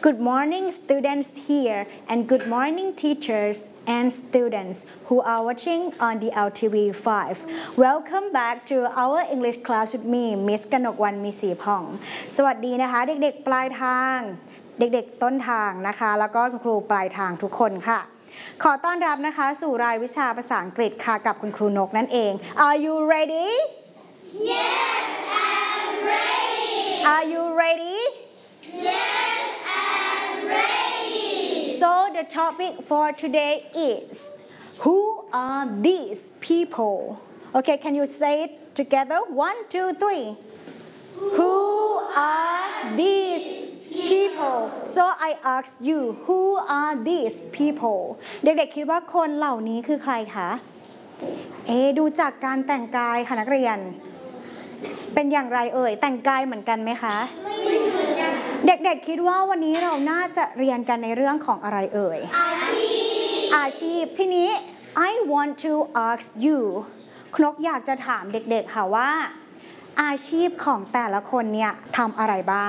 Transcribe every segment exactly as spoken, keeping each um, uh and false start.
Good morning students here and good morning teachers and students who are watching on the แอล ที วี five. Welcome back to our English class with me Miss กนกวรรณ มีศรีผ่องสวัสดีนะคะเด็กๆปลายทางเด็กๆต้นทางนะคะแล้วก็คุณครูปลายทางทุกคนค่ะขอต้อนรับนะคะสู่รายวิชาภาษาอังกฤษค่ะกับคุณครูนกนั่นเอง Are you ready? Yes, I'm ready. Are you ready? Yes, I'm ready. So the topic for today is Who are these people? Okay, can you say it together? One, two, three. Who are these people? So I ask you, who are these people? เด็กๆคิดว่าคนเหล่านี้คือใครคะเอ๊ะดูจากการแต่งกายค่ะนักเรียนเป็นอย่างไรเอ่ยแต่งกายเหมือนกันไหมคะไม่เหมือนกันเด็กๆคิดว่าวันนี้เราน่าจะเรียนกันในเรื่องของอะไรเอ่ยอาชีพอาชีพทีนี้ I want to ask you คนกอยากจะถามเด็กๆค่ะว่าอาชีพของแต่ละคนเนี่ยทำอะไรบ้าง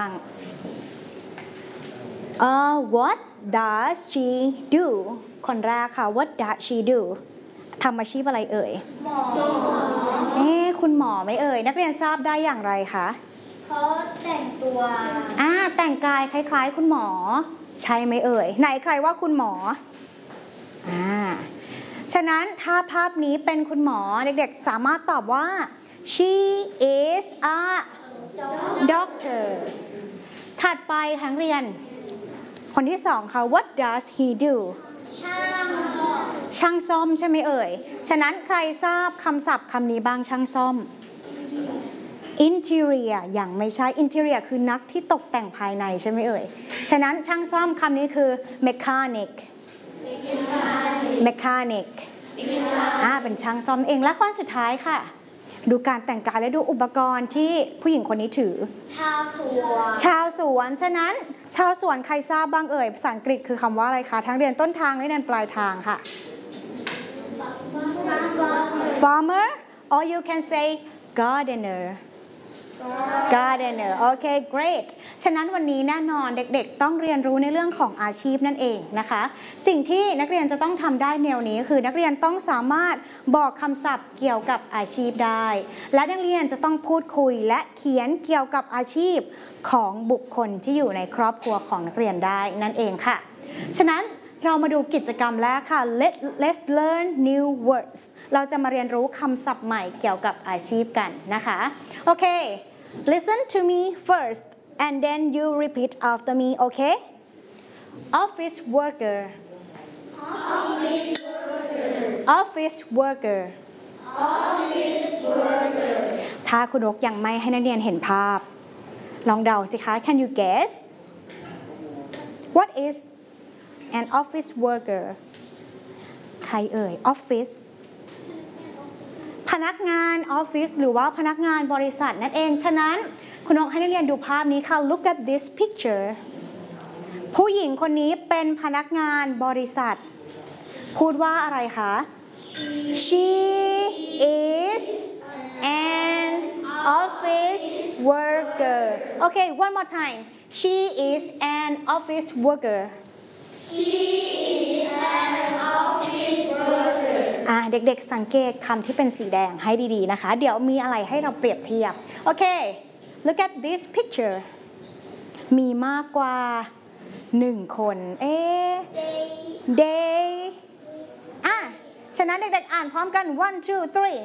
uh, What does she do คนแรกค่ะ What does she do ทำอาชีพอะไรเอ่ยหมอเอ๊ะคุณหมอไหมเอ่ยนักเรียนทราบได้อย่างไรคะเพราะแต่งตัวอ่าแต่งกายคล้ายๆคุณหมอใช่ไหมเอ่ยไหนใครว่าคุณหมออ่าฉะนั้นถ้าภาพนี้เป็นคุณหมอเด็กๆสามารถตอบว่า she is a doctor ถัดไปค่ะนักเรียนคนที่สองค่ะ what does he do ช่างซ่อมช่างซ่อมใช่ไหมเอ่ยฉะนั้นใครทราบคำศัพท์คำนี้บ้างช่างซ่อม interior อย่างไม่ใช่ interior คือนักที่ตกแต่งภายในใช่ไหมเอ่ยฉะนั้นช่างซ่อมคำนี้คือ mechanic mechanic อ่าเป็นช่างซ่อมเองและข้อสุดท้ายค่ะดูการแต่งกายและดูอุปกรณ์ที่ผู้หญิงคนนี้ถือชาวสวนชาวสวนฉะนั้นชาวสวนใครทราบบ้างเอ่ยภาษาอังกฤษคือคำว่าอะไรคะทั้งเรียนต้นทางและเรียนปลายทางค่ะ farmer or you can say gardener gardener okay great ฉะนั้นวันนี้แน่นอนเด็กๆต้องเรียนรู้ในเรื่องของอาชีพนั่นเองนะคะสิ่งที่นักเรียนจะต้องทำได้แนวนี้คือนักเรียนต้องสามารถบอกคำศัพท์เกี่ยวกับอาชีพได้และนักเรียนจะต้องพูดคุยและเขียนเกี่ยวกับอาชีพของบุคคลที่อยู่ในครอบครัวของนักเรียนได้นั่นเองค่ะฉะนั้นเรามาดูกิจกรรมแรกค่ะ Let, let's learn new words เราจะมาเรียนรู้คำศัพท์ใหม่เกี่ยวกับอาชีพกันนะคะโอเคListen to me first and then you repeat after me, okay? Office worker. Office worker Office worker. Office worker ถ้าคุณนกยังไม่ให้นักเรียนเห็นภาพลองเดาสิคะ Can you guess? What is an office worker? ใครเอ่ย Officeพนักงานออฟฟิศหรือว่าพนักงานบริษัทนั่นเองฉะนั้นคุณนกให้นักเรียนดูภาพนี้ค่ะ Look at this picture ผู้หญิงคนนี้เป็นพนักงานบริษัทพูดว่าอะไรคะ She is an office worker Okay one more time She is an office worker She is an office worker อ่าเด็กๆสังเกตคำที่เป็นสีแดงให้ดีๆนะคะเดี๋ยวมีอะไรให้เราเปรียบเทียบโอเค look at this picture มีมากกว่าหนึ่งคนเอ๊ะ they อ่ะฉะนั้นเด็กๆอ่านพร้อมกัน one two three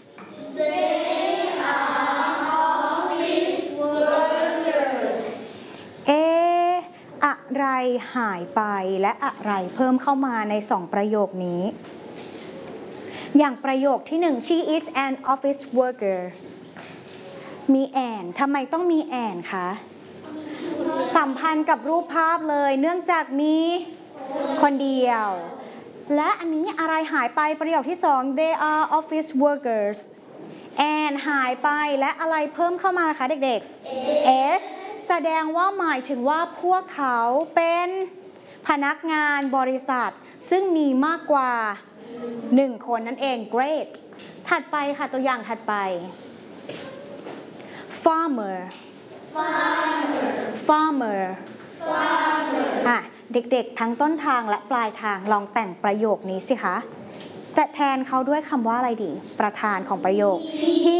They are office workers เอ๊ะอะไรหายไปและอะไรเพิ่มเข้ามาในสองประโยคนี้อย่างประโยคที่หนึ่ง She is an office worker มีแอนทำไมต้องมีแอนคะสัมพันธ์กับรูปภาพเลยเนื่องจากมีคนเดียวและอันนี้อะไรหายไปประโยคที่สอง They are office workers แอนหายไปและอะไรเพิ่มเข้ามาคะเด็กๆ S แสดงว่าหมายถึงว่าพวกเขาเป็นพนักงานบริษัทซึ่งมีมากกว่าหนึ่งคนนั่นเอง great ถัดไปค่ะตัวอย่างถัดไป farmer farmer farmer อ่ะเด็กๆทั้งต้นทางและปลายทางลองแต่งประโยคนี้สิคะจะแทนเขาด้วยคำว่าอะไรดีประธานของประโยค he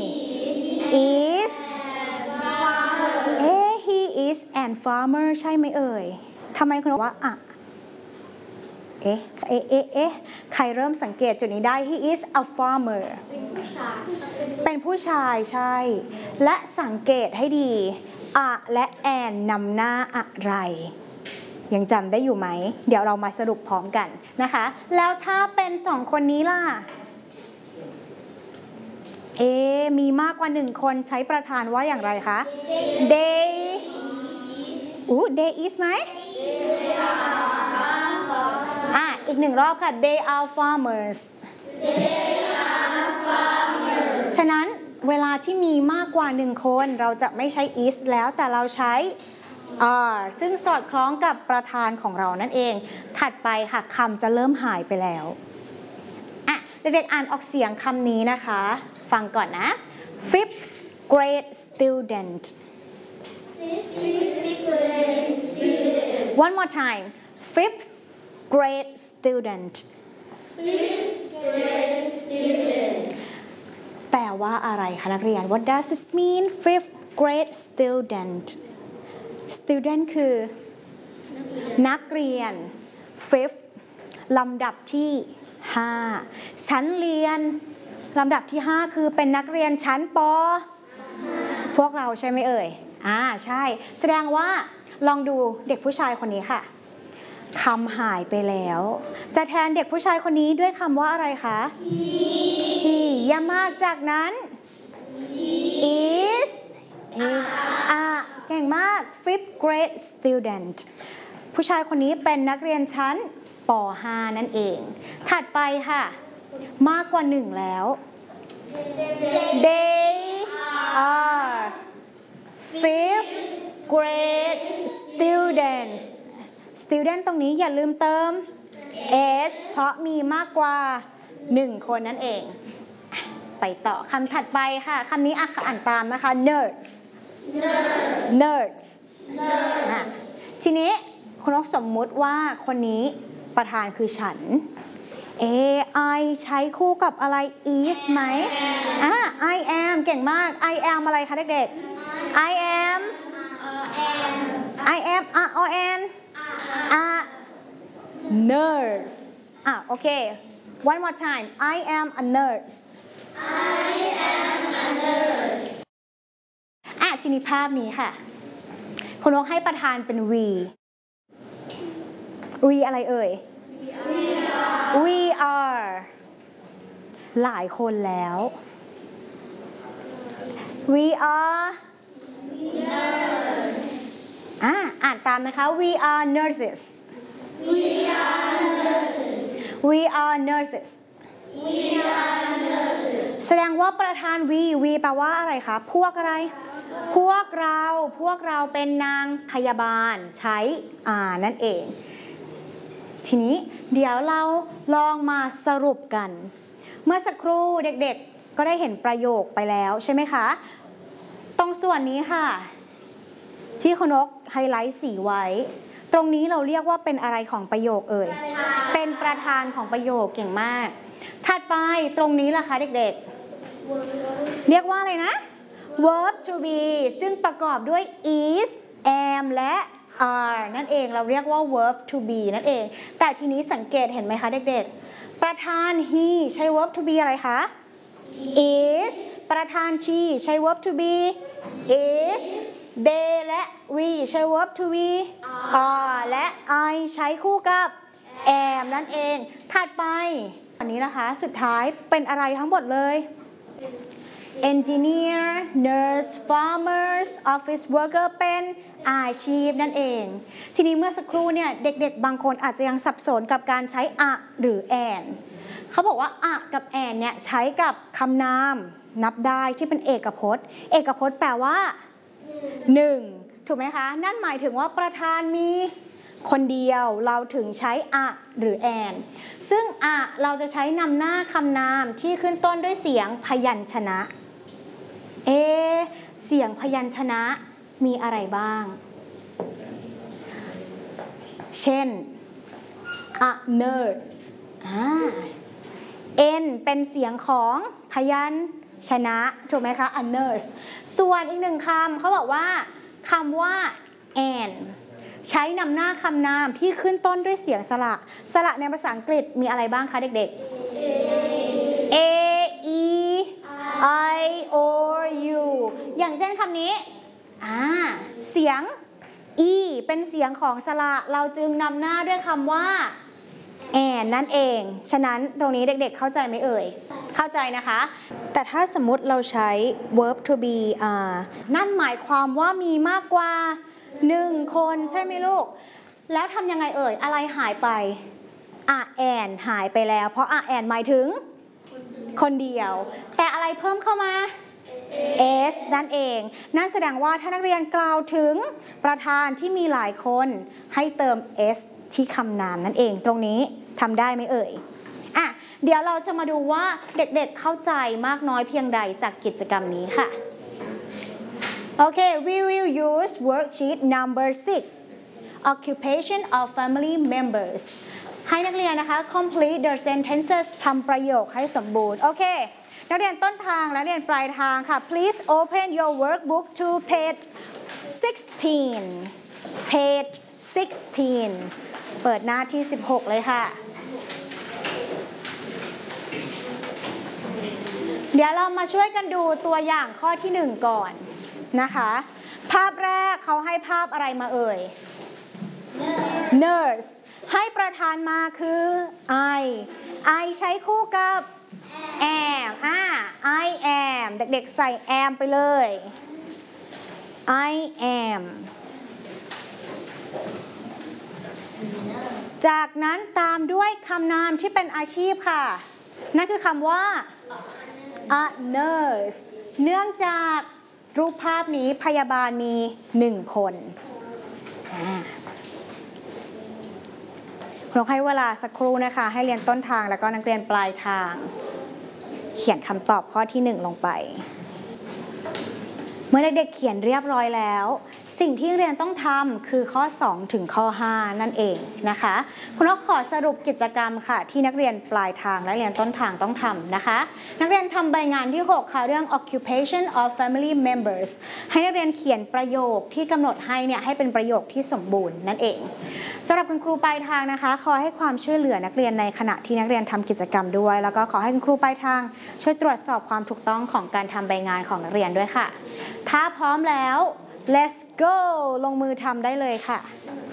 is เอ๊ะ he is an farmer ใช่ไหมเอ่ยทำไมคุณบอกว่าอ่ะเอ๊ะเอ๊ะเอ๊ะเอ๊ะใครเริ่มสังเกตจุดนี้ได้ he is a farmer เป็นผู้ชายใช่และสังเกตให้ดีอะและแอนนำหน้าอะไรยังจำได้อยู่ไหมเดี๋ยวเรามาสรุปพร้อมกันนะคะแล้วถ้าเป็นสองคนนี้ล่ะเอมีมากกว่าหนึ่งคนใช้ประธานว่าอย่างไรคะ they อู้ they is ไหมอ่ะอีกหนึ่งรอบค่ะ they are farmers ฉะนั้นเวลาที่มีมากกว่าหนึ่งคนเราจะไม่ใช้ is แล้วแต่เราใช้ are ซึ่งสอดคล้องกับประธานของเรานั่นเองถัดไปค่ะคำจะเริ่มหายไปแล้วอ่ะเด็กๆอ่านออกเสียงคำนี้นะคะฟังก่อนนะ fifth grade student one more time fifth grade studentแปลว่าอะไรคะนักเรียน What does this mean fifth grade student student คือนักเรียน fifth ลำดับที่ห้าชั้นเรียนลำดับที่ห้าคือเป็นนักเรียนชั้นป.พวกเราใช่ไหมเอ่ยอ่าใช่แสดงว่าลองดูเด็กผู้ชายคนนี้ค่ะคำหายไปแล้วจะแทนเด็กผู้ชายคนนี้ด้วยคำว่าอะไรคะ he อย่ามากจากนั้น is อ่ะเก่งมาก fifth grade student ผู้ชายคนนี้เป็นนักเรียนชั้นป.ห้า นั่นเองถัดไปค่ะมากกว่าหนึ่งแล้ว they are fifth grade students student ตรงนี้อย่าลืมเติม s เพราะมีมากกว่าหนึ่งคนนั่นเองไปต่อคำถัดไปค่ะคำนี้อ่านตามนะคะ nerds nerds ทีนี้คุณนกสมมุติว่าคนนี้ประธานคือฉัน a I ใช้คู่กับอะไร is ไหมอ่ะ I am เก่งมาก I am อะไรคะเด็กๆ I am I am R O N a nurse อ่ะโอเค one more time I am a nurse I am a nurse อ่ะทีนี้ภาพนี้ค่ะคุณนกให้ประธานเป็น we we อะไรเอ่ย we are หลายคนแล้ว we are nurse อ่ะอ่านตามนะคะ we are nurses We are nurses we are nurses We are nurses แสดงว่าประธาน we we แปลว่าอะไรคะพวกอะไรพวกเราพวกเราเป็นนางพยาบาลใช้ are นั่นเองทีนี้เดี๋ยวเราลองมาสรุปกันเมื่อสักครู่เด็กๆก็ได้เห็นประโยคไปแล้วใช่ไหมคะตรงส่วนนี้ค่ะที่คุณนกไฮไลท์สีไว้ตรงนี้เราเรียกว่าเป็นอะไรของประโยคเอ่ยเป็นประธานของประโยคเก่งมากถัดไปตรงนี้ล่ะคะเด็กๆเรียกว่าอะไรนะ verb to be ซึ่งประกอบด้วย is am และ are นั่นเองเราเรียกว่า verb to be นั่นเองแต่ทีนี้สังเกตเห็นไหมคะเด็กๆประธาน he ใช้ verb to be อะไรคะ is ประธาน she ใช้ verb to be is they และ we ใช้ verb to be are และ I ใช้คู่กับ am นั่นเองถัดไปอันนี้นะคะสุดท้ายเป็นอะไรทั้งหมดเลย engineer nurse farmers office worker เป็นอาชีพนั่นเองทีนี้เมื่อสักครู่เนี่ยเด็กๆบางคนอาจจะยังสับสนกับการใช้อะหรือ and เขาบอกว่าอะกับ and เนี่ยใช้กับคำนามนับได้ที่เป็นเอกพจน์เอกพจน์แปลว่าหนึ่งถูกไหมคะนั่นหมายถึงว่าประธานมีคนเดียวเราถึงใช้อะหรือ and ซึ่งอะเราจะใช้นำหน้าคำนามที่ขึ้นต้นด้วยเสียงพยัญชนะเอเสียงพยัญชนะมีอะไรบ้างเช่น a nurse อ่า n เป็นเสียงของพยัญชนะถูกไหมคะ a nurse ส่วนอีกหนึ่งคำเขาบอกว่าคำว่า an ใช้นำหน้าคำนามที่ขึ้นต้นด้วยเสียงสระสระในภาษาอังกฤษมีอะไรบ้างคะเด็กๆ a e i o u อย่างเช่นคำนี้อ่าเสียง e เป็นเสียงของสระเราจึงนำหน้าด้วยคำว่า and นั่นเองฉะนั้นตรงนี้เด็กๆเข้าใจไหมเอ่ยเข้าใจนะคะแต่ถ้าสมมติเราใช้ verb to be are นั่นหมายความว่ามีมากกว่าหนึ่งคนใช่ไหมลูกแล้วทำยังไงเอ่ยอะไรหายไป are and หายไปแล้วเพราะ are and หมายถึงคนเดียวแต่อะไรเพิ่มเข้ามา s นั่นเองนั่นแสดงว่าถ้านักเรียนกล่าวถึงประธานที่มีหลายคนให้เติม s ที่คำนามนั่นเองตรงนี้ทำได้ไหมเอ่ยอ่ะเดี๋ยวเราจะมาดูว่าเด็กๆ เ, เข้าใจมากน้อยเพียงใดจากกิจกรรมนี้ค่ะโอเค we will use worksheet number six occupation of family members ให้นักเรียนนะคะ complete the sentences ทำประโยคให้สมบูรณ์โอเคนักเรียนต้นทางและนักเรียนปลายทางค่ะ please open your workbook to page sixteen page sixteen เปิดหน้าที่สิบหกเลยค่ะเดี๋ยวเรามาช่วยกันดูตัวอย่างข้อที่หนึ่งก่อนนะคะภาพแรกเขาให้ภาพอะไรมาเอ่ย nurse ให้ประธานมาคือ I I ใช้คู่กับ am อ่า I am เด็กๆใส่ am ไปเลย I am จากนั้นตามด้วยคำนามที่เป็นอาชีพค่ะนั่นคือคำว่า a nurse เนื่องจากรูปภาพนี้พยาบาลมีหนึ่งคนเราให้เวลาสักครู่นะคะให้เรียนต้นทางแล้วก็นักเรียนปลายทางเขียนคำตอบข้อที่หนึ่งลงไปเมื่อเด็กๆเขียนเรียบร้อยแล้วสิ่งที่เรียนต้องทำคือข้อสองถึงข้อห้านั่นเองนะคะคุณนกขอสรุปกิจกรรมค่ะที่นักเรียนปลายทางและเรียนต้นทางต้องทำนะคะนักเรียนทำใบงานที่หกค่ะเรื่อง occupation of family members ให้นักเรียนเขียนประโยคที่กำหนดให้เนี่ยให้เป็นประโยคที่สมบูรณ์นั่นเองสำหรับคุณครูปลายทางนะคะขอให้ความช่วยเหลือนักเรียนในขณะที่นักเรียนทำกิจกรรมด้วยแล้วก็ขอให้คุณครูปลายทางช่วยตรวจสอบความถูกต้องของการทำใบงานของนักเรียนด้วยค่ะถ้าพร้อมแล้ว let's go ลงมือทำได้เลยค่ะ